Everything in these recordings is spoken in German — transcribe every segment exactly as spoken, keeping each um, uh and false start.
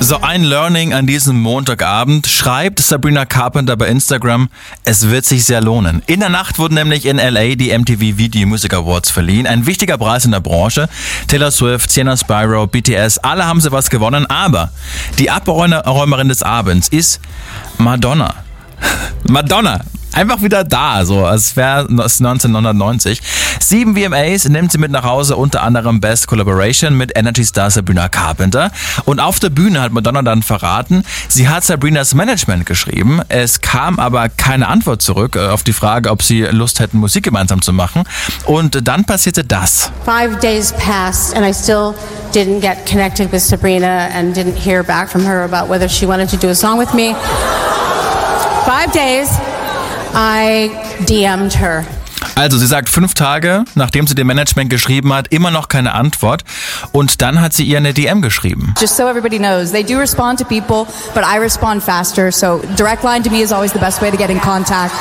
So ein Learning an diesem Montagabend, schreibt Sabrina Carpenter bei Instagram, es wird sich sehr lohnen. In der Nacht wurden nämlich in L A die M T V Video Music Awards verliehen. Ein wichtiger Preis in der Branche. Taylor Swift, Sienna Spyro, B T S, alle haben sie was gewonnen. Aber die Abräumerin des Abends ist Madonna. Madonna. Einfach wieder da, so als wäre es neunzehnhundertneunzig. Sieben V M As nimmt sie mit nach Hause, unter anderem Best Collaboration mit Energy-Star Sabrina Carpenter. Und auf der Bühne hat Madonna dann verraten, sie hat Sabrinas Management geschrieben. Es kam aber keine Antwort zurück auf die Frage, ob sie Lust hätten, Musik gemeinsam zu machen. Und dann passierte das. Five days passed and I still didn't get connected with Sabrina and didn't hear back from her about whether she wanted to do a song with me. Five days. I D M'd her. Also sie sagt fünf Tage, nachdem sie dem Management geschrieben hat, immer noch keine Antwort. Und dann hat sie ihr eine D M geschrieben. Just so everybody knows, they do respond to people, but I respond faster. So direct line to me is always the best way to get in contact.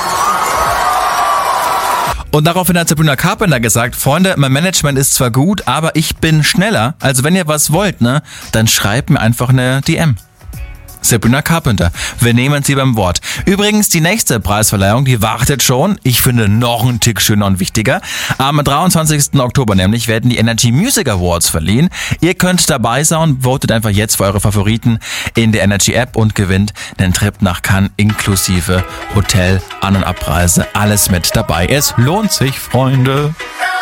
Und daraufhin hat Sabrina Carpenter gesagt, Freunde, mein Management ist zwar gut, aber ich bin schneller. Also wenn ihr was wollt, ne, dann schreibt mir einfach eine D M. Sabrina Carpenter. Wir nehmen sie beim Wort. Übrigens, die nächste Preisverleihung, die wartet schon. Ich finde noch einen Tick schöner und wichtiger. Am dreiundzwanzigsten Oktober nämlich werden die Energy Music Awards verliehen. Ihr könnt dabei sein, votet einfach jetzt für eure Favoriten in der Energy App und gewinnt einen Trip nach Cannes inklusive Hotel, An- und Abreise. Alles mit dabei. Es lohnt sich, Freunde.